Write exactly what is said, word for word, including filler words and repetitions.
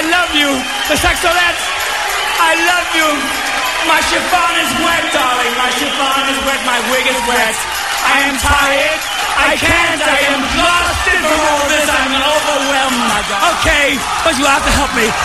I love you. The saxolettes, I love you. My chiffon is wet, darling. My chiffon is wet. My wig is wet. I am tired. I can't. I am exhausted from all this. I'm overwhelmed, my God. Okay, but you have to help me.